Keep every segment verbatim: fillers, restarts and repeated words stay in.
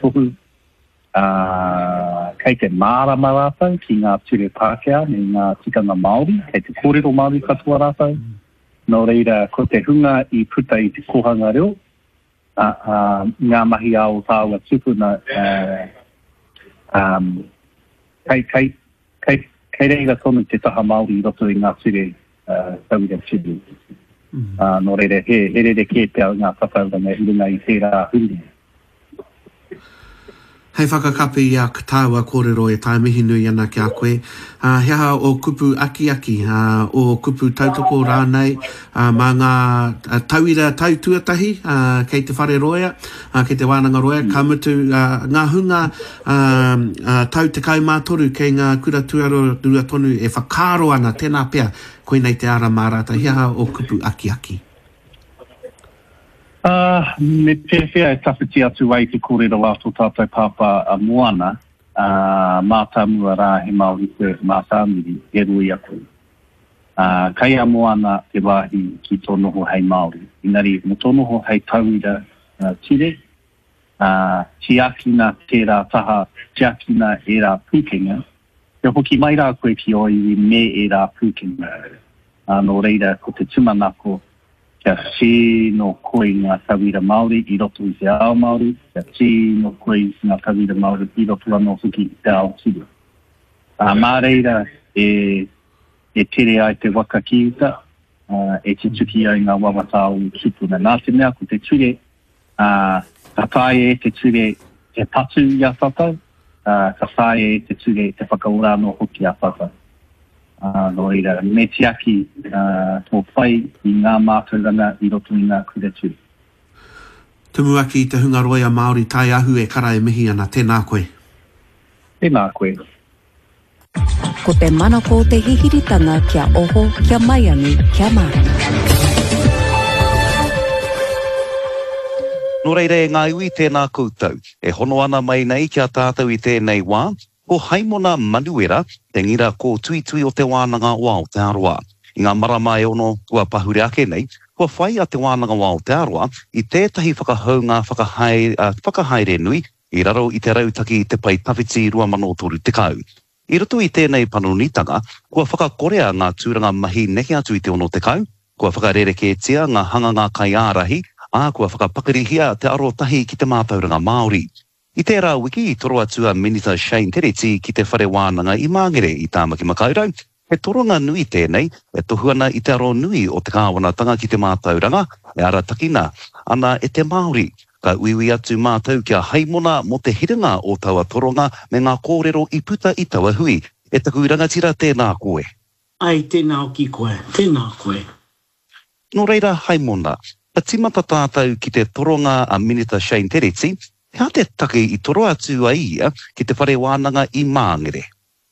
tohu uh, kei te mārama rātou ki ngā ture Pākehā me ngā tikanga Māori, kei te kōrero Māori katoa rātou. Nō reira, ko te hunga i puta i te kohanga reo, uh, uh, ngā mahi ao tāua tupuna uh, um, kei, kei, kei, kei reira tonu te taha Māori i roto i ngā ture uh, tauira tibu. Mm. Uh, no reire, he, he reire ke pia ngā whakauranga i runga i tērā hundi. Hei whakakapi i a kataua kōrero e tae mihi nui ana ki a koe. Uh, heha o kupu aki aki, uh, o kupu tautoko rānei, uh, mā ngā uh, tauira tau tuatahi, uh, kei te whare roia, uh, kei te wānanga roia, mm. ka mutu uh, ngā hunga uh, uh, tau te kaumātoru kei ngā kura tuaro rua tonu e whakaro ana tēnā pea koe nei te ara mārata. Heha o kupu aki aki. Uh, me pewhia e tawhiti atu ai te kōrero lātou tātou pāpā a moana, uh, mātamua rā he Māori koe mātāmiri, e rui aku. Uh, kai a moana te wāhi ki tō noho hei Māori. Inari, mo tō noho hei tauira uh, tire, uh, tiakina tērā taha, tiakina e rā pūkenga, te hoki mai rā koe ki oi me e rā pūkenga. Uh, no reira, ko te tumanako, kia si no koe ngā tawira Māori i roto i te ao Māori, kia si no koe ngā tawira Māori i roto anō huki i te ao tira. Uh, mā reira e, e tere ai te waka ki uta, uh, e te tuki ai ngā wawatao tupuna. Nā te mea ko te ture, uh, ka tae e te ture te patu i a whakau, uh, ka tae e te ture te whakaura anō huki a whakau. Uh, no reira, me tiaki uh, tō whai i ngā mātauranga i roto i ngā kura tū. Tumu aki te hunga roia Māori tai ahu e kara e mihi ana, tēnā koe. Tēnā koe. Ko te manako te hihiritanga kia oho, kia maiangi, kia marama. No reira e ngā iwi tēnā koutou, e hono ana mai nei kia tātou i tēnei wā, ko Haimona Manuera, te ngira ko tui tui o te wānanga o Aotearoa. I ngā marama e ono kua pahure ake nei, kua whai a te wānanga o Aotearoa i tētahi whakahau ngā whakahai, uh, whakahaere nui i raro i te rautaki te pai tawhiti rua mano toru te kau. I roto i tēnei panonitanga, kua whakakorea ngā tūranga mahi neke atu i te ono te kau, kua whakarereketia ngā hanga ngā kai ārahi, a kua whakapakarihia te arotahi ki te mātauranga Māori. I tērā wiki i toro atua Minita Shane Tereti ki te whare wānanga i Māngere i Tāmaki Makaurau, he toronga nui tēnei, e tohuana i te aro nui o te kāwanatanga ki te mātauranga, e ara takina, ana e te Māori, ka uiwi atu mātau kia Haimona mo te hiringa o taua toronga me ngā kōrero i puta i taua hui, e taku rangatira tēnā koe. Ai, tēnā ki koe, tēnā koe. No reira Haimona, a timata tātou ki te toronga a Minita Shane Tereti, hea te take i toro atu a ia ki te whare wānanga i Māngere?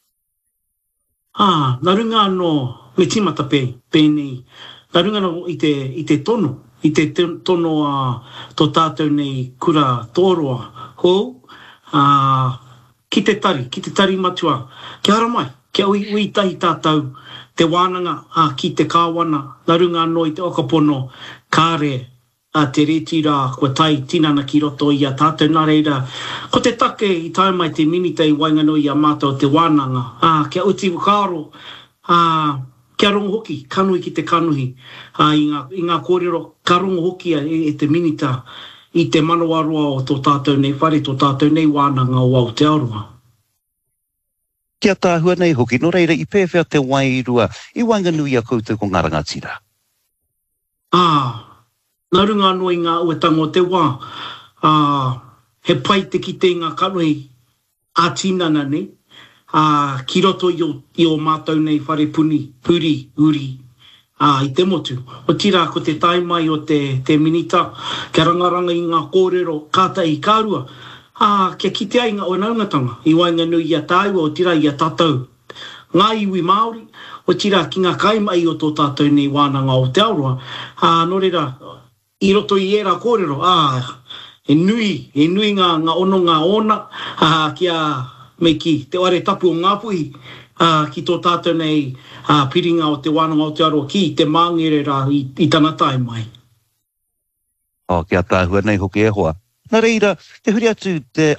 Ah, nā runga anō me timata pē, pēnei. Nā runga anō i te, i te tono, i te tono a uh, tō tātou nei kura tōroa. Ho, uh, ki te tari, ki te tari matua. Kia hara mai, kia ui, ui tahi tātou te wānanga uh, ki te kāwana. Nā runga anō i te okapono kāre, a te reti rā, kua tai tinana ki roto i a tātou nā reira. Ko te take i tae mai te minita i Wainganui a mātou te wānanga. A, kia uti wakaaro, a, kia rongo hoki, kanui ki te kanuhi. A, i, ngā, I ngā kōrero, ka rongo hoki e, e te minita i te manawaroa o tō tātou nei whare, tō tātou nei wānanga o Aotearoa. Kia tāhua nei hoki, no reira i pēwhea te wairua i Wainganui a koutou ko ngā rangatira. Ah, nā runga anō i ngā uetanga o te wā, uh, he pai te ki te ngā karuhi a tinana nei, uh, ki roto i o, i o mātou nei whare puni, puri, uri, uh, i te motu. O tira ko te taimai o te, te minita, kia rangaranga i ngā kōrero, kāta i kārua, uh, kia ki te ai ngā oinaungatanga, i Wainganui i a tāua, o tira i a tātou. Ngā iwi Māori, o tira ki ngā kaimai o tō tātou nei wānanga o te aroa, uh, no reira, i roto i era kōrero, ah, e nui, e nui ngā, ngā ono ngā ona, ah, kia me ki te ware tapu o ngā puhi, ah, ki tō tātou nei ah, piringa o te wānanga o te aroa, ki te Māngere rā i, i tana tae mai. O, kia tāhua nei hoki e hoa. Nā reira, te huri atu te